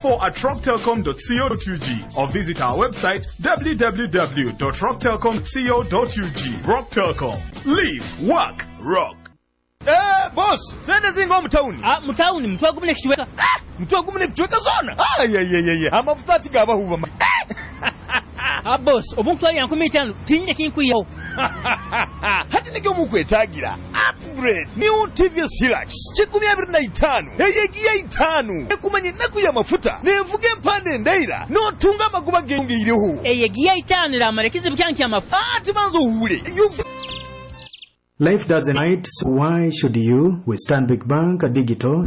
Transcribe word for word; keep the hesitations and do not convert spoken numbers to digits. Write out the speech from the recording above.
info at rock telcom dot co dot u g or visit our website w w w dot rock telcom dot co dot u g. Rock Telcom. Live, work, rock. Eh, boss, sende zingo mtauni. Ah, mtauni, mtu agumune kichweka. Ah, mtu agumune kichweka zona. Ah, ye ye ye ye. Amafuta atiga bahuba. Ah, boss, obuntu ali yankumi tano. Tinyine kinkuyo. Hati nige mukwetagira. Upgrade. New T V S Hilux. Chikumi abiri na itano. Eyegiya itano. Ekumanye naku ya mafuta. Nevuge mpande ndaira. No tunga makuba genge iriho. Eyegiya itano la marekizi byanki ya mafuta. Ah, timanzo hure. Life doesn't wait, so why should you? With Stanbic Bank Digital